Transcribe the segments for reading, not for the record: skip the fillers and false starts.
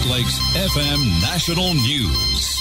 Lakes FM National News.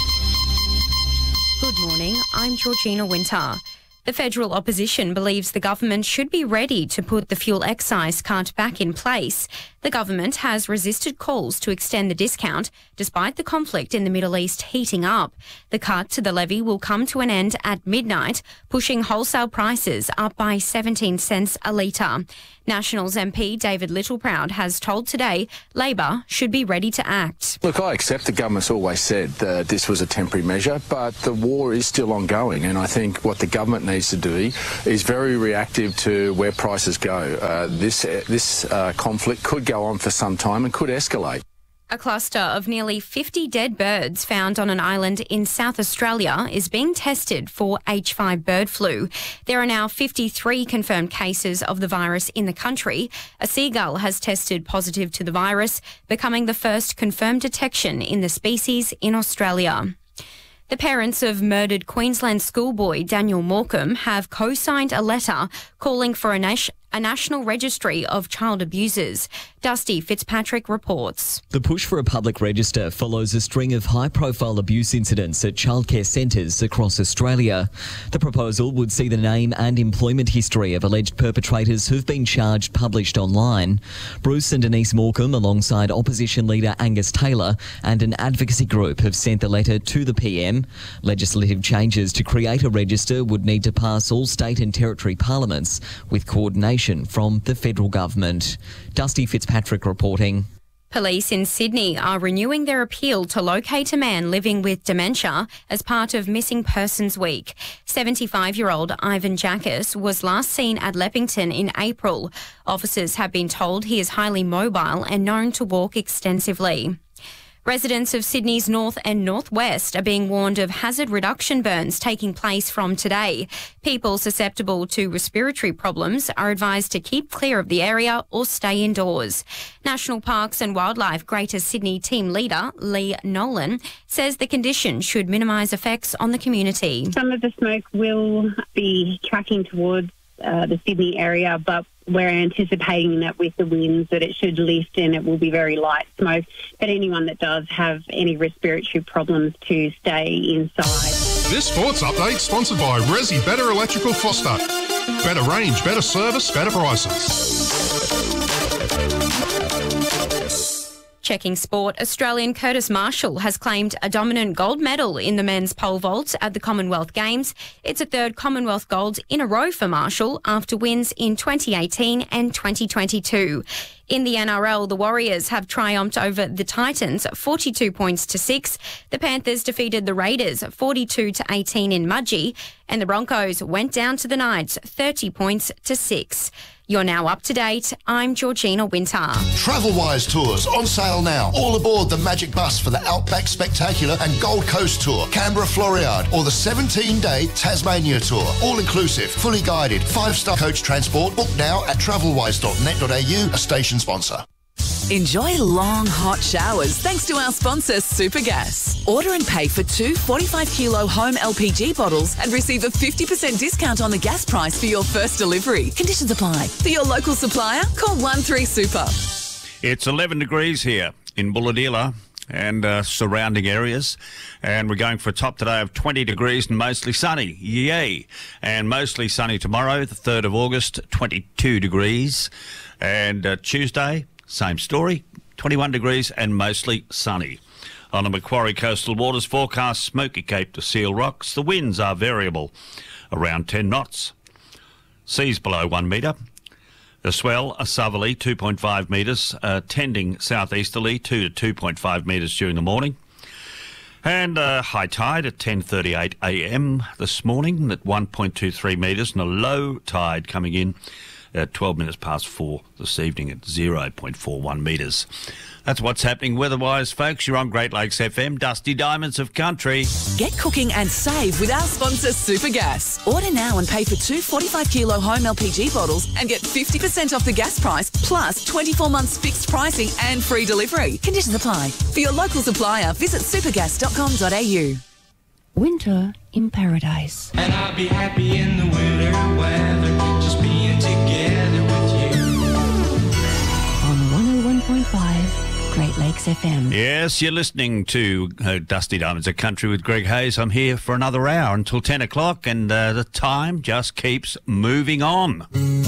Good morning, I'm Georgina Winter. The federal opposition believes the government should be ready to put the fuel excise cut back in place. The government has resisted calls to extend the discount despite the conflict in the Middle East heating up. The cut to the levy will come to an end at midnight, pushing wholesale prices up by 17 cents a litre. Nationals MP David Littleproud has told Today Labor should be ready to act. Look, I accept the government's always said that this was a temporary measure, but the war is still ongoing, and I think what the government needs to do is very reactive to where prices go. This conflict could go on for some time and could escalate. A cluster of nearly 50 dead birds found on an island in South Australia is being tested for H5 bird flu. There are now 53 confirmed cases of the virus in the country. A seagull has tested positive to the virus, becoming the first confirmed detection in the species in Australia. The parents of murdered Queensland schoolboy Daniel Morecambe have co-signed a letter calling for a national registry of child abusers. Dusty Fitzpatrick reports. The push for a public register follows a string of high-profile abuse incidents at childcare centres across Australia. The proposal would see the name and employment history of alleged perpetrators who've been charged published online. Bruce and Denise Morecambe, alongside opposition leader Angus Taylor and an advocacy group, have sent the letter to the PM. Legislative changes to create a register would need to pass all state and territory parliaments, with coordination from the federal government. Dusty Fitzpatrick reporting. Police in Sydney are renewing their appeal to locate a man living with dementia as part of Missing Persons Week. 75-year-old Ivan Jackas was last seen at Leppington in April. Officers have been told he is highly mobile and known to walk extensively. Residents of Sydney's north and northwest are being warned of hazard reduction burns taking place from today. People susceptible to respiratory problems are advised to keep clear of the area or stay indoors. National Parks and Wildlife Greater Sydney team leader Lee Nolan says the condition should minimise effects on the community. Some of the smoke will be tracking towards the Sydney area, but we're anticipating that with the winds that it should lift and it will be very light smoke. But anyone that does have any respiratory problems to stay inside. This sports update sponsored by Resi Better Electrical Foster. Better range, better service, better prices. Checking sport, Australian Curtis Marshall has claimed a dominant gold medal in the men's pole vault at the Commonwealth Games. It's a third Commonwealth gold in a row for Marshall after wins in 2018 and 2022. In the NRL, the Warriors have triumphed over the Titans 42 points to 6. The Panthers defeated the Raiders 42 to 18 in Mudgee, and the Broncos went down to the Knights 30 points to 6. You're now up to date. I'm Georgina Winter. TravelWise tours on sale now. All aboard the Magic Bus for the Outback Spectacular and Gold Coast Tour, Canberra Floriade, or the 17-day Tasmania Tour. All inclusive, fully guided, 5-star coach transport. Book now at travelwise.net.au, a station sponsor. Enjoy long, hot showers thanks to our sponsor, Supergas. Order and pay for 2 45-kilo home LPG bottles and receive a 50% discount on the gas price for your first delivery. Conditions apply. For your local supplier, call 13-SUPER. It's 11 degrees here in Bulahdelah and surrounding areas, and we're going for a top today of 20 degrees and mostly sunny. Yay! And mostly sunny tomorrow, the 3rd of August, 22 degrees. And Tuesday, same story, 21 degrees and mostly sunny. On the Macquarie coastal waters, forecast Smoky Cape to Seal Rocks. The winds are variable, around 10 knots. Seas below 1 metre. The swell, a southerly, 2.5 metres, tending southeasterly, 2 to 2.5 metres during the morning. And high tide at 10:38 a.m. this morning at 1.23 metres, and a low tide coming in at 12 minutes past 4 this evening at 0.41 metres. That's what's happening weather-wise, folks. You're on Great Lakes FM, Dusty Diamonds of Country. Get cooking and save with our sponsor, Supergas. Order now and pay for 2 45-kilo home LPG bottles and get 50% off the gas price, plus 24 months fixed pricing and free delivery. Conditions apply. For your local supplier, visit supergas.com.au. Winter in paradise. And I'll be happy in the winter weather, just being together with you. On 101.5 Great Lakes FM. Yes, you're listening to Dusty Diamonds of Country with Greg Hayes. I'm here for another hour until 10 o'clock, and the time just keeps moving on.